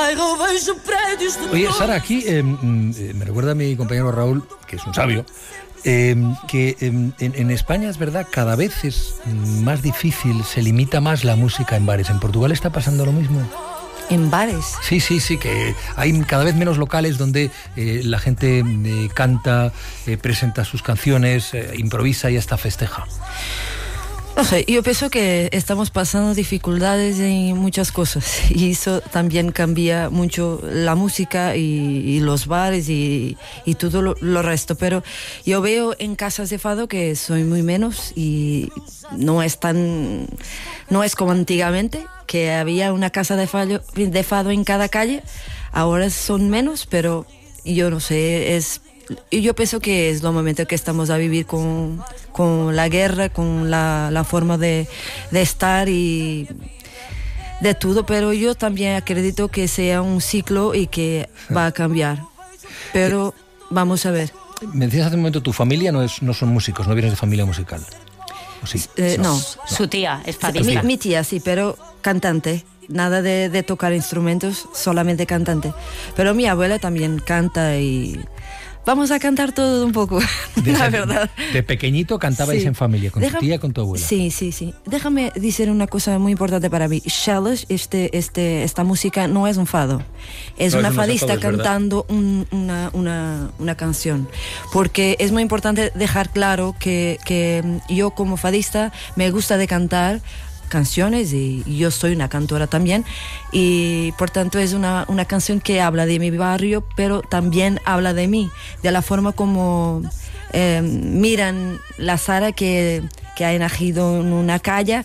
Oye, Sara, aquí me recuerda a mi compañero Raúl, que es un sabio, que en España, es verdad, cada vez es más difícil, se limita más la música en bares. ¿En Portugal está pasando lo mismo? ¿En bares? Sí, que hay cada vez menos locales donde la gente canta, presenta sus canciones, improvisa y hasta festeja. No sé, yo pienso que estamos pasando dificultades en muchas cosas y eso también cambia mucho la música y los bares y todo lo resto, pero yo veo en casas de fado que soy muy menos y no es como antiguamente, que había una casa de fado en cada calle. Ahora son menos, pero yo no sé, yo pienso que es lo momento que estamos a vivir con la guerra, con la forma de estar y de todo, pero yo también acredito que sea un ciclo y que va a cambiar, pero vamos a ver. Me decías hace un momento, tu familia no son músicos, no vienes de familia musical. ¿O sí? No. Su tía es fadista. Mi tía sí, pero cantante. Nada de tocar instrumentos, solamente cantante. Pero mi abuela también canta y vamos a cantar todo un poco, la verdad. De pequeñito cantabais en familia, con tu tía y con tu abuela. Sí. Déjame decir una cosa muy importante para mí. Shellers, esta música no es un fado. Es una fadista cantando una canción. Porque es muy importante dejar claro que yo como fadista me gusta de cantar canciones y yo soy una cantora también y por tanto es una canción que habla de mi barrio, pero también habla de mí, de la forma como miran la Sara que ha nacido en una calle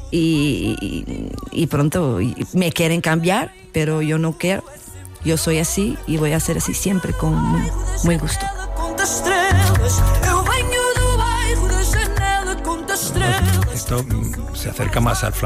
y pronto me quieren cambiar, pero yo no quiero, yo soy así y voy a ser así siempre con muy gusto. Esto se acerca más al